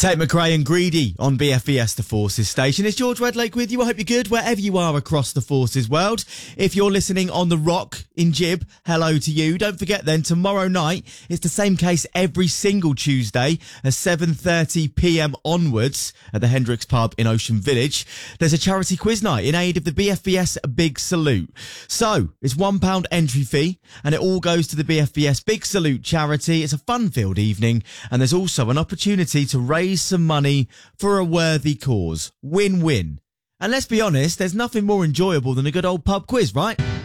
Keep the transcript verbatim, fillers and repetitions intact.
Tate McRae and Greedy on B F E S The Forces station. It's George Redlake with you. I hope you're good wherever you are across the Forces world. If you're listening on The Rock in Jib, hello to you. Don't forget then, tomorrow night, it's the same case every single Tuesday at seven thirty p m onwards at the Hendricks Pub in Ocean Village. There's a charity quiz night in aid of the B F E S Big Salute. So, it's one pound entry fee and it all goes to the B F E S Big Salute charity. It's a fun-filled evening and there's also an opportunity to raise some money for a worthy cause. Win-win. And let's be honest, there's nothing more enjoyable than a good old pub quiz, right?